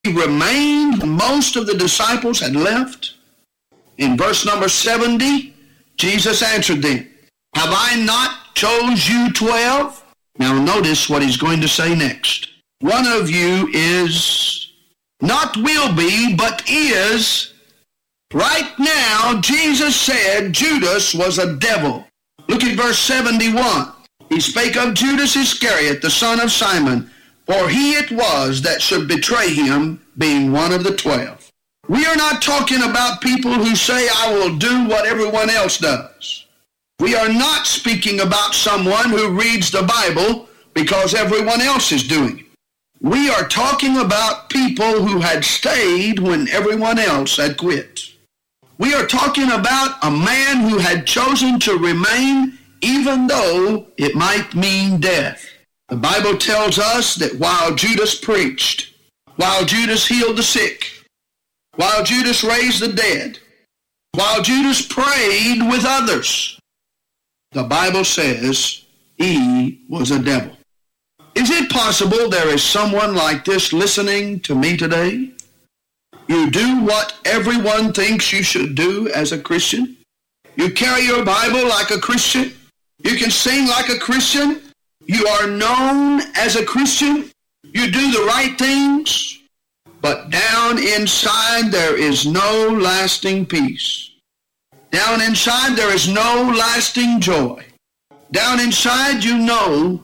He remained. Most of the disciples had left. In verse number 70, Jesus answered them, have I not chose you 12? Now notice what he's going to say next. One of you is, not will be, but is. Right now, Jesus said Judas was a devil. Look at verse 71. He spake of Judas Iscariot, the son of Simon, for he it was that should betray him, being one of the 12. We are not talking about people who say, I will do what everyone else does. We are not speaking about someone who reads the Bible because everyone else is doing it. We are talking about people who had stayed when everyone else had quit. We are talking about a man who had chosen to remain even though it might mean death. The Bible tells us that while Judas preached, while Judas healed the sick, while Judas raised the dead, while Judas prayed with others, the Bible says he was a devil. Is it possible there is someone like this listening to me today? You do what everyone thinks you should do as a Christian. You carry your Bible like a Christian. You can sing like a Christian. You are known as a Christian. You do the right things. But down inside there is no lasting peace. Down inside there is no lasting joy. Down inside you know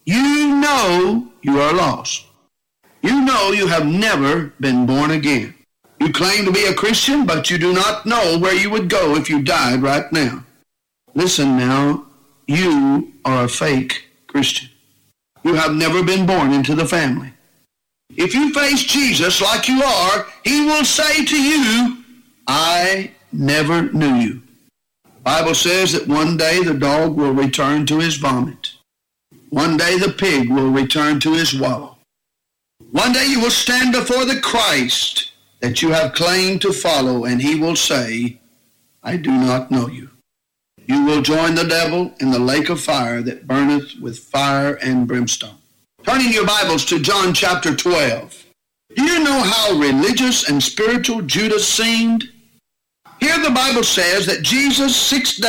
you are lost. You know you have never been born again. You claim to be a Christian, but you do not know where you would go if you died right now. Listen now, you are a fake Christian. You have never been born into the family. If you face Jesus like you are, he will say to you, I never knew you. The Bible says that one day the dog will return to his vomit. One day the pig will return to his wallow. One day you will stand before the Christ that you have claimed to follow, and he will say, I do not know you. You will join the devil in the lake of fire that burneth with fire and brimstone. Turn in your Bibles to John chapter 12. Do you know how religious and spiritual Judas seemed? Here the Bible says that Jesus 6 days